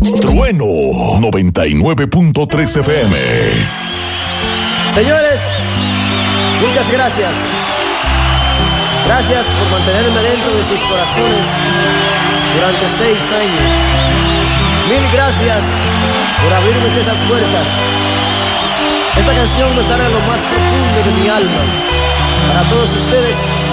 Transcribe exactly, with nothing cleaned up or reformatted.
Trueno noventa y nueve punto tres F M. Señores, muchas gracias. Gracias por mantenerme dentro de sus corazones durante seis años. Mil gracias por abrirme esas puertas. Esta canción me sale a lo más profundo de mi alma. Para todos ustedes,